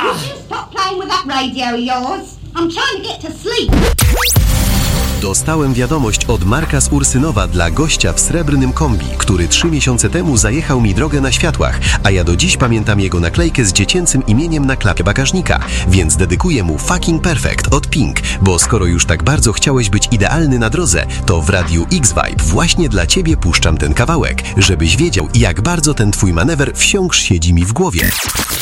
Stop playing with that radio of yours. I'm trying to get to sleep. Dostałem wiadomość od Marka z Ursynowa dla gościa w srebrnym kombi, który 3 miesiące temu zajechał mi drogę na światłach, a ja do dziś pamiętam jego naklejkę z dziecięcym imieniem na klapie bagażnika, więc dedykuję mu Fucking Perfect od Pink, bo skoro już tak bardzo chciałeś być idealny na drodze, to w Radiu X-Vibe właśnie dla ciebie puszczam ten kawałek, żebyś wiedział, jak bardzo ten twój manewr wsiąkł siedzi mi w głowie.